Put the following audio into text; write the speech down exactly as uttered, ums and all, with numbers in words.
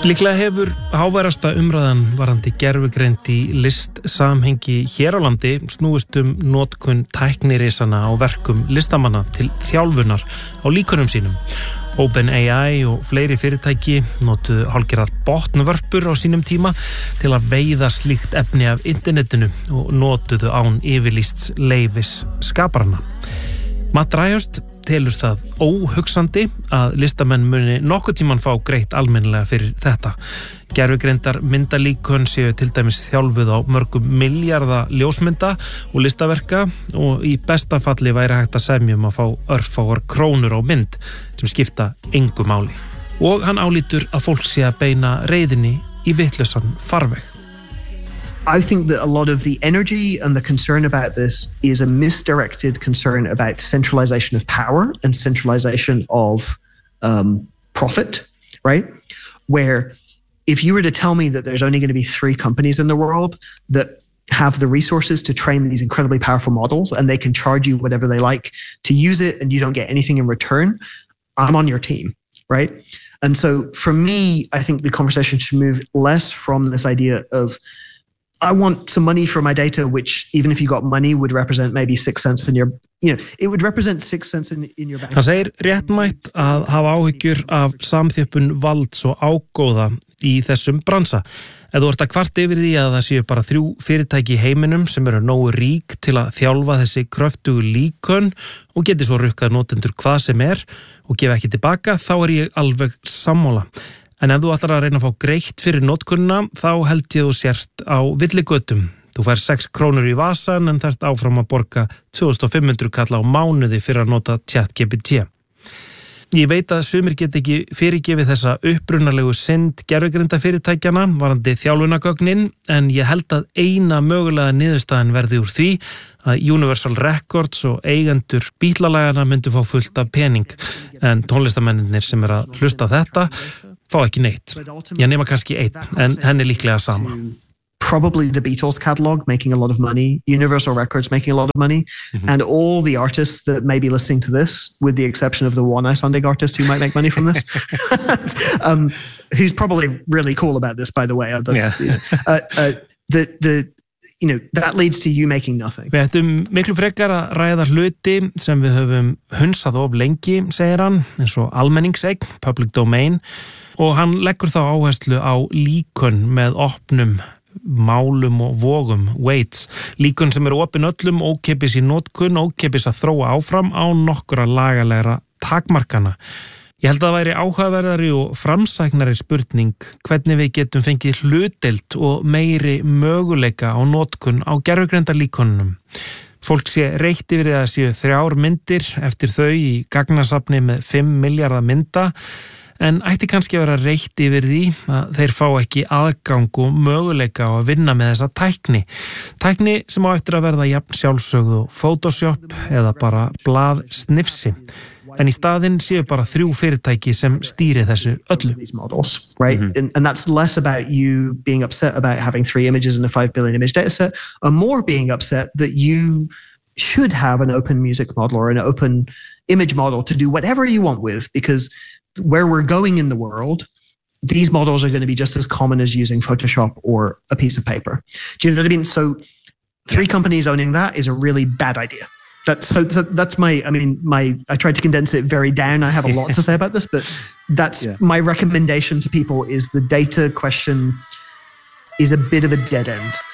Líklega hefur háværasta umræðan varandi gervigreind í listsamhengi hér á landi snúist um notkun tæknirisana á verkum listamanna til þjálfunar á líkunum sínum. OpenAI og fleiri fyrirtæki notuðu hálfgerðar botnvörpur á sínum tíma til að veiða slíkt efni af internetinu og notuðu án yfirlýsts leyfis skaparanna. Matt Dryhurst telur það óhugsandi að listamenn muni nokkuð tíman fá greitt almennilega fyrir þetta. Gervigreindar myndalíkön séu til dæmis þjálfuð á mörgum milljarða ljósmynda og listaverka og í besta falli væri hægt að semjum að fá örfáar krónur á mynd sem skipta engu máli. Og hann álítur að fólk sé að beina reiðinni í vitlausan farveg. I think that a lot of the energy and the concern about this is a misdirected concern about centralization of power and centralization of um, profit, right? Where if you were to tell me that there's only going to be three companies in the world that have the resources to train these incredibly powerful models and they can charge you whatever they like to use it and you don't get anything in return, I'm on your team, right? And so for me, I think the conversation should move less from this idea of I want some money for my data, which even if you got money would represent maybe six cents in your, you know, it would represent six cents in, in your bank. Hann segir réttmætt að hafa áhyggjur af samþjöppun valds og ágóða í þessum bransa. Ef þú ert að kvarta yfir því að það séu bara þrjú fyrirtæki í heiminum sem eru nógu rík til að þjálfa þessi kröftugu líkön og geti svo rukkað notendur hvað sem er og gefa ekki tilbaka, þá er ég alveg sammála. En ef þú ætlar að reyna að fá greitt fyrir notkunna, þá held ég þú sért á villigötum. Þú fær sex krónur í vasan en þarft áfram að borga tvö þúsund og fimm hundruð kall á mánuði fyrir að nota ChatGPT. Ég veit að sumir get ekki fyrirgefið þessa upprunalegu synd gervigreinda fyrirtækjana varandi þjálfunagögnin, en ég held að eina mögulega niðurstaðan verði úr því að Universal Records og eigendur bítlalagana myndu fá fullt af pening, en tónlistamennir sem er að hlusta þetta fá ekki neitt. Ég nema kannski einn, en henni líklega sama. Probably the Beatles catalog making a lot of money, Universal Records making a lot of money, mm-hmm. and all the artists that may be listening to this, with the exception of the one Icelandic artist who might make money from this, um, who's probably really cool about this, by the way. That's, yeah. uh, uh, the, the, you know, that leads to you making nothing. Við ættum miklu frekar að ræða hluti sem við höfum hunsað of lengi, segir hann, eins og almenningseign, public domain, og hann leggur þá áherslu á líkön með opnum málum og vogum, weights, líkun sem eru opin öllum, ókeypis í notkun, ókeypis að þróa áfram á nokkura lagalegra takmarkana. Ég held að það væri áhugaverðari og framsæknari spurning hvernig við getum fengið hlutdeild og meiri möguleika á notkun á gervigreinda líkunum. Fólk sé reitt yfir að séu þrjár myndir eftir þau í gagnasafni með fimm milljarða mynda, en ætti kannski að vera reitt yfir því að þeir fá ekki aðgang og möguleika á að vinna með þessa tækni. Tækni sem á eftir að verða jafn sjálfsögð og Photoshop eða bara blað snifsi. En í staðinn séu bara þrjú fyrirtæki sem stýri þessu öllu. Models, right? Mm-hmm. and, and that's less about you being upset about having three images in a five billion image data set, and more being upset that you should have an open music model or an open image model to do whatever you want with, because where we're going in the world, these models are going to be just as common as using Photoshop or a piece of paper. Do you know what I mean? So three companies owning that is a really bad idea. That's so, so that's my, I mean, my, I tried to condense it very down. I have a lot to say about this, but that's yeah. my recommendation to people is the data question is a bit of a dead end.